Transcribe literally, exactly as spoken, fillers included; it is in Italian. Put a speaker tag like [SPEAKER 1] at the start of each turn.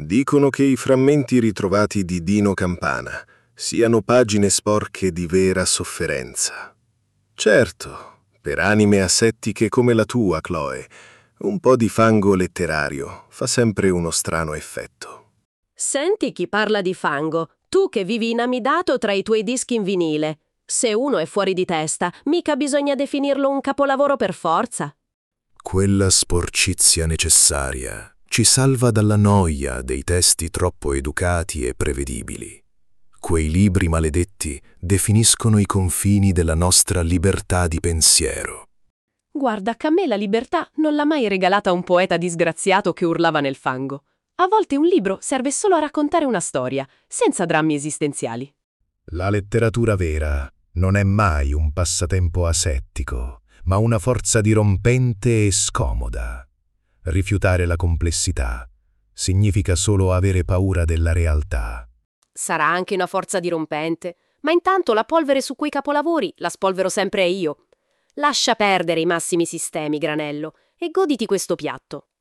[SPEAKER 1] Dicono che i frammenti ritrovati di Dino Campana siano pagine sporche di vera sofferenza. Certo, per anime asettiche come la tua, Chloe, un po' di fango letterario fa sempre uno strano effetto.
[SPEAKER 2] Senti chi parla di fango, tu che vivi inamidato tra i tuoi dischi in vinile. Se uno è fuori di testa, mica bisogna definirlo un capolavoro per forza.
[SPEAKER 3] Quella sporcizia necessaria ci salva dalla noia dei testi troppo educati e prevedibili. Quei libri maledetti definiscono i confini della nostra libertà di pensiero.
[SPEAKER 2] Guarda che a me la libertà non l'ha mai regalata un poeta disgraziato che urlava nel fango. A volte un libro serve solo a raccontare una storia, senza drammi esistenziali.
[SPEAKER 4] La letteratura vera non è mai un passatempo asettico, ma una forza dirompente e scomoda. Rifiutare la complessità significa solo avere paura della realtà.
[SPEAKER 2] Sarà anche una forza dirompente, ma intanto la polvere su quei capolavori la spolvero sempre io. Lascia perdere i massimi sistemi, Granello, e goditi questo piatto.